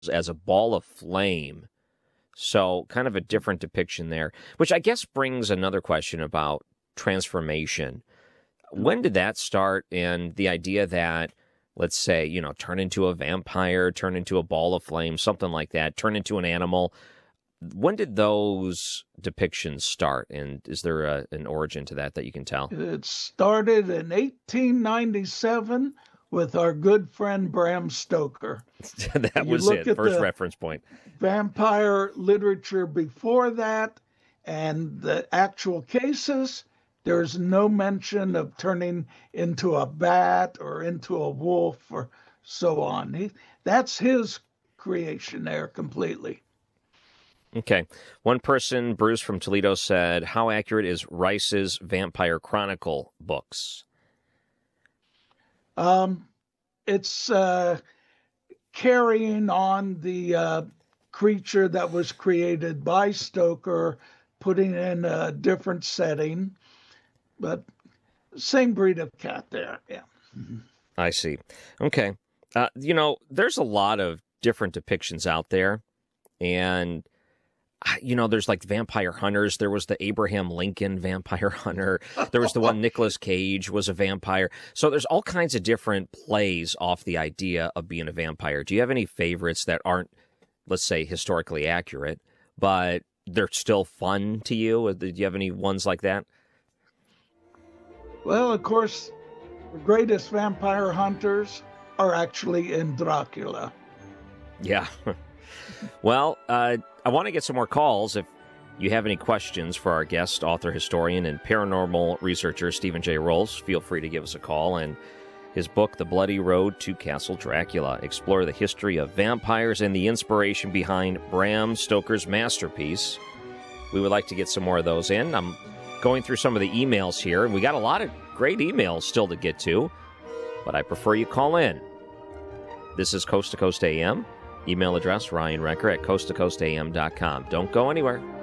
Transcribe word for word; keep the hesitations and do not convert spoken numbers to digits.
as a ball of flame. So kind of a different depiction there, which I guess brings another question about transformation. When did that start? And the idea that, let's say, you know, turn into a vampire, turn into a ball of flame, something like that, turn into an animal. When did those depictions start? And is there a, an origin to that that you can tell? It started in eighteen ninety-seven with our good friend Bram Stoker. That was it, first reference point. Vampire literature before that and the actual cases, there's no mention of turning into a bat or into a wolf or so on. He, that's his creation there completely. Okay. One person, Bruce from Toledo, said, how accurate is Rice's Vampire Chronicle books? Um, it's uh, carrying on the uh, creature that was created by Stoker, putting in a different setting, but same breed of cat there, yeah. I see. Okay. Uh, you know, there's a lot of different depictions out there, and you know, there's like vampire hunters. There was the Abraham Lincoln vampire hunter. There was the one Nicolas Cage was a vampire. So there's all kinds of different plays off the idea of being a vampire. Do you have any favorites that aren't, let's say, historically accurate, but they're still fun to you? Do you have any ones like that? Well, of course, the greatest vampire hunters are actually in Dracula. Yeah. Well, uh, I want to get some more calls. If you have any questions for our guest, author, historian, and paranormal researcher, Stephen J. Rolls, feel free to give us a call. And his book, The Bloody Road to Castle Dracula, explore the history of vampires and the inspiration behind Bram Stoker's masterpiece. We would like to get some more of those in. I'm going through some of the emails here, and we got a lot of great emails still to get to, but I prefer you call in. This is Coast to Coast A M. Email address, Ryan Recker at coast to coast a m dot com. Don't go anywhere.